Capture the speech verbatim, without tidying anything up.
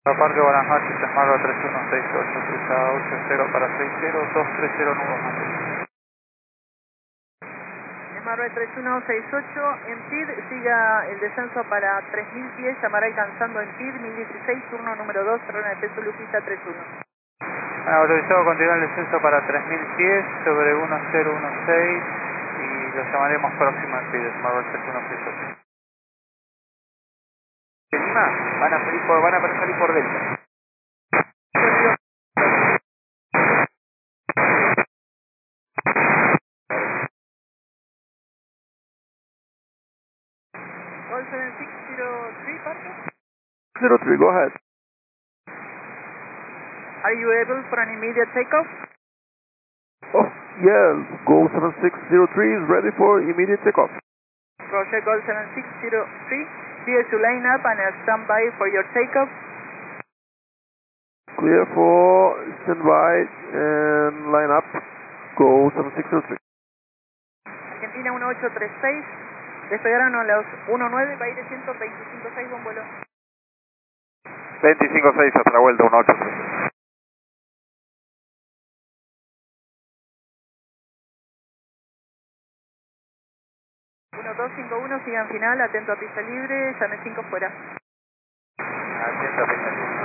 Parque, buenas noches, Esmargo tres uno seis ocho, cruza ocho cero para seis cero, dos tres cero nuevamente. Esmargo tres uno seis ocho, en P I D, siga el descenso para tres mil pies, llamará alcanzando en P I D mil dieciséis, turno número dos, terreno de peso Lupita tres uno. Bueno, autorizado continuar el descenso para tres mil pies sobre uno cero uno seis y lo llamaremos próximo al P I D, Esmargo tres uno seis ocho. Lima, van a salir por, van a salir por Delta. All seven six zero three, Parque. zero three, go ahead. Are you able for an immediate takeoff? Oh, yeah, Go seven six zero three is ready for immediate takeoff. Roger, Gol seven six zero three, clear to line up and stand by for your takeoff. Clear for standby and line up. Go seven six zero three. Argentina uno ocho tres seis, despegaron a los uno nueve, va a ir de ciento veinticinco seis, buen vuelo. veinticinco seis hasta la vuelta, uno ocho tres. uno dos cinco uno, sigan final, atento a pista libre, llame cinco fuera. Atento a pista libre.